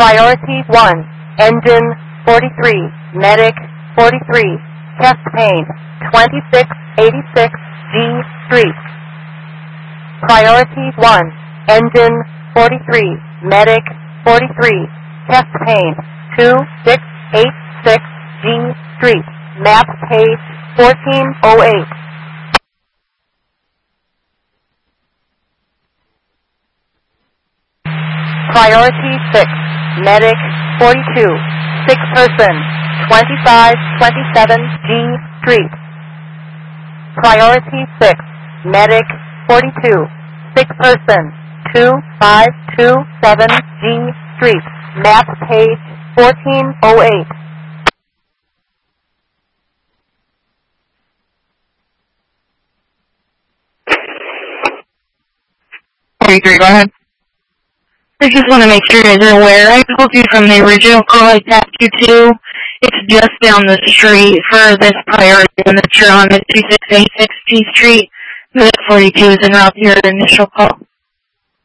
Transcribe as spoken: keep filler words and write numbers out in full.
Priority one, engine forty-three, medic forty-three, chest pain twenty-six eighty-six G Street. Priority one, engine forty-three, medic forty-three, chest pain two six eight six G Street. Map page fourteen oh eight. Priority six, medic forty-two, sick person twenty-five twenty-seven G Street. Priority six, medic forty-two, sick person two five two seven G Street. Map page fourteen oh eight. forty-three, go ahead. I just want to make sure you guys are aware. I called you from the original call I tapped you to. It's just down the street for this priority one that you're on at two six eight six G Street. The forty-two is en route to your initial call.